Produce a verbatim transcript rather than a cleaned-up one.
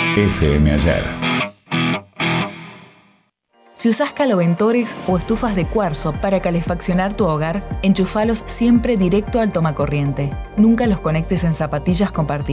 F M Ayer. Si usás caloventores o estufas de cuarzo para calefaccionar tu hogar, enchufalos siempre directo al tomacorriente. Nunca los conectes en zapatillas compartidas.